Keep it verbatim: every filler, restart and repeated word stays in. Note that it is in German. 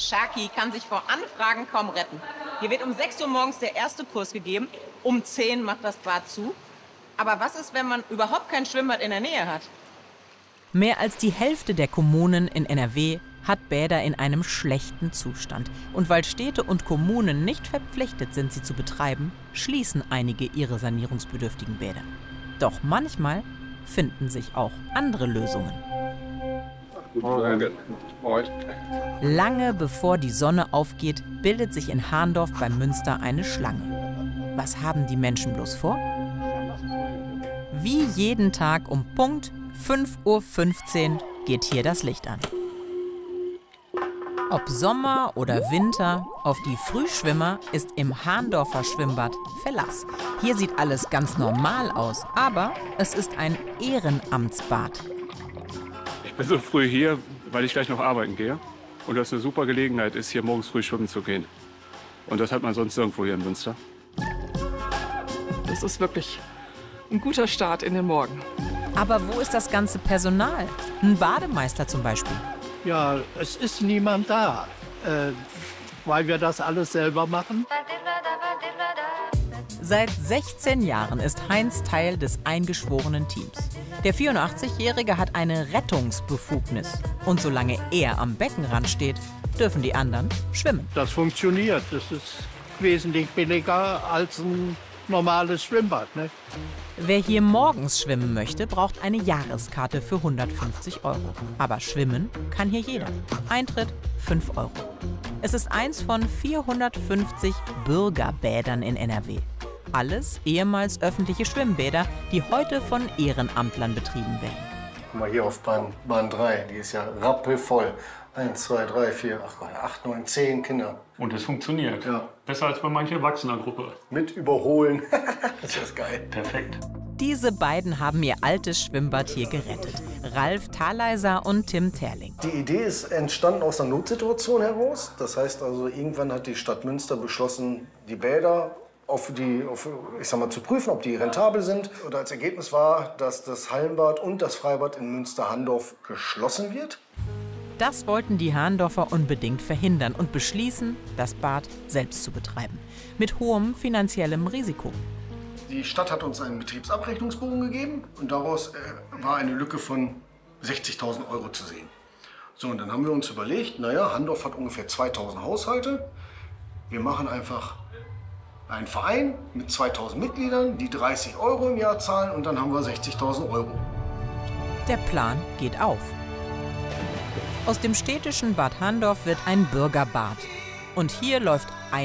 Shaki kann sich vor Anfragen kaum retten. Hier wird um sechs Uhr morgens der erste Kurs gegeben, um zehn macht das Bad zu. Aber was ist, wenn man überhaupt kein Schwimmbad in der Nähe hat? Mehr als die Hälfte der Kommunen in N R W hat Bäder in einem schlechten Zustand. Und weil Städte und Kommunen nicht verpflichtet sind, sie zu betreiben, schließen einige ihre sanierungsbedürftigen Bäder. Doch manchmal finden sich auch andere Lösungen. Lange bevor die Sonne aufgeht, bildet sich in Hahndorf bei Münster eine Schlange. Was haben die Menschen bloß vor? Wie jeden Tag um Punkt fünf Uhr fünfzehn geht hier das Licht an. Ob Sommer oder Winter, auf die Frühschwimmer ist im Hahndorfer Schwimmbad Verlass. Hier sieht alles ganz normal aus, aber es ist ein Ehrenamtsbad. Ich bin so früh hier, weil ich gleich noch arbeiten gehe. Und das eine super Gelegenheit ist, hier morgens früh schwimmen zu gehen. Und das hat man sonst irgendwo hier in Münster. Das ist wirklich ein guter Start in den Morgen. Aber wo ist das ganze Personal? Ein Bademeister zum Beispiel. Ja, es ist niemand da, äh, weil wir das alles selber machen. Seit sechzehn Jahren ist Heinz Teil des eingeschworenen Teams. Der vierundachtzigjährige hat eine Rettungsbefugnis. Und solange er am Beckenrand steht, dürfen die anderen schwimmen. Das funktioniert. Das ist wesentlich billiger als ein normales Schwimmbad, ne? Wer hier morgens schwimmen möchte, braucht eine Jahreskarte für hundertfünfzig Euro. Aber schwimmen kann hier jeder. Eintritt fünf Euro. Es ist eins von vierhundertfünfzig Bürgerbädern in N R W. Alles ehemals öffentliche Schwimmbäder, die heute von Ehrenamtlern betrieben werden. Guck mal hier auf Bahn, Bahn drei, die ist ja rappelvoll. Eins, zwei, drei, vier, ach Gott, acht, neun, zehn Kinder. Und es funktioniert. Ja. Besser als bei mancher Erwachsenergruppe. Mit überholen. Das ist geil. Perfekt. Diese beiden haben ihr altes Schwimmbad hier gerettet. Ralf Thaleiser und Tim Terling. Die Idee ist entstanden aus einer Notsituation heraus. Das heißt also, irgendwann hat die Stadt Münster beschlossen, die Bäder auf die, auf, ich sag mal, zu prüfen, ob die rentabel sind. Und als Ergebnis war, dass das Hallenbad und das Freibad in Münster-Hahndorf geschlossen wird. Das wollten die Hahndorfer unbedingt verhindern und beschließen, das Bad selbst zu betreiben. Mit hohem finanziellem Risiko. Die Stadt hat uns einen Betriebsabrechnungsbogen gegeben und daraus äh, war eine Lücke von sechzigtausend Euro zu sehen. So, und dann haben wir uns überlegt, naja, Hahndorf hat ungefähr zweitausend Haushalte. Wir machen einfach einen Verein mit zweitausend Mitgliedern, die dreißig Euro im Jahr zahlen und dann haben wir sechzigtausend Euro. Der Plan geht auf. Aus dem städtischen Bad Hahndorf wird ein Bürgerbad. Und hier läuft